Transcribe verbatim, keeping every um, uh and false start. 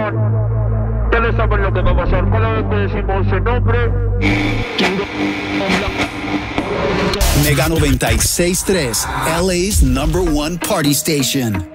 Ya le saben lo que va a pasar. Cada vez que decimos ese nombre. Mega noventa y seis punto tres, L A's number one party station.